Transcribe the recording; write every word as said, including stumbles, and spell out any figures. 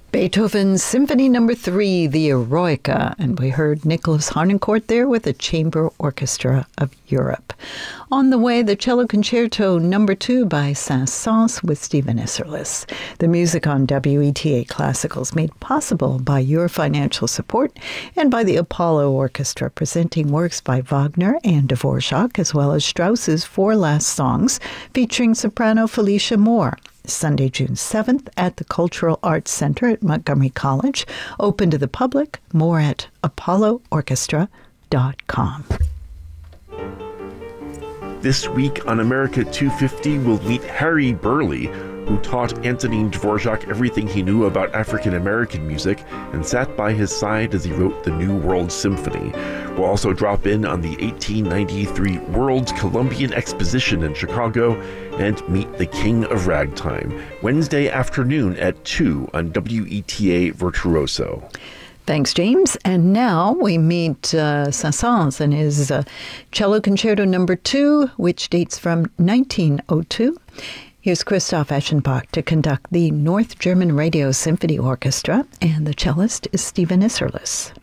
Beethoven's Symphony Number Three, the Eroica, and we heard Nicholas Harnoncourt there with the Chamber Orchestra of Europe. On the way, the Cello Concerto Number Two by Saint-Saëns with Stephen Isserlis. The music on W E T A Classicals made possible by your financial support and by the Apollo Orchestra, presenting works by Wagner and Dvorak, as well as Strauss's Four Last Songs, featuring soprano Felicia Moore. Sunday, June seventh at the Cultural Arts Center at Montgomery College. Open to the public. More at apollo orchestra dot com. This week on America two fifty, we'll meet Harry Burleigh, who taught Antonin Dvorak everything he knew about African-American music and sat by his side as he wrote the New World Symphony. We'll also drop in on the eighteen ninety-three World Columbian Exposition in Chicago and meet the King of Ragtime, Wednesday afternoon at two on W E T A Virtuoso. Thanks, James. And now we meet uh, Saint-Saëns and his uh, Cello Concerto Number Two, which dates from nineteen oh two. Here's Christoph Eschenbach to conduct the North German Radio Symphony Orchestra, and the cellist is Stephen Isserlis.